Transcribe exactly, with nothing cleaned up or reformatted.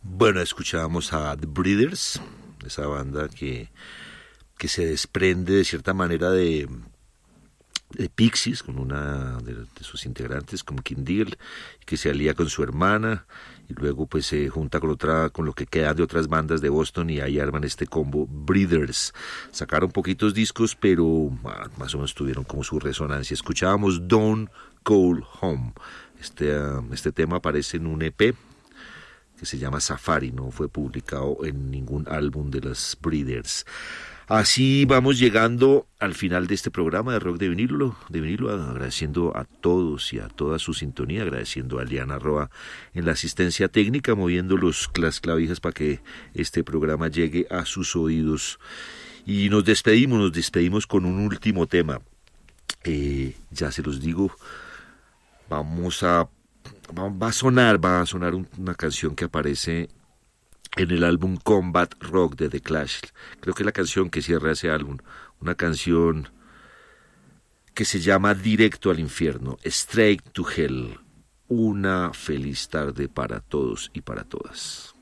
Bueno, escuchábamos a The Breeders, esa banda que, que se desprende de cierta manera de, de Pixies, con una de, de sus integrantes, como Kim Deal, que se alía con su hermana y luego pues se junta con otra, con lo que queda de otras bandas de Boston, y ahí arman este combo Breeders. Sacaron poquitos discos, pero ah, más o menos tuvieron como su resonancia. Escuchábamos Don't Call Home. Este, uh, este tema aparece en un E P que se llama Safari, no fue publicado en ningún álbum de las Breeders. Así vamos llegando al final de este programa de Rock de Vinilo, de vinilo, agradeciendo a todos y a toda su sintonía, agradeciendo a Liana Roa en la asistencia técnica, moviendo los, las clavijas para que este programa llegue a sus oídos. Y nos despedimos, nos despedimos con un último tema. Eh, ya se los digo, vamos a va a sonar, va a sonar una canción que aparece en el álbum Combat Rock de The Clash. Creo que es la canción que cierra ese álbum, una canción que se llama Directo al Infierno, Straight to Hell. Una feliz tarde para todos y para todas.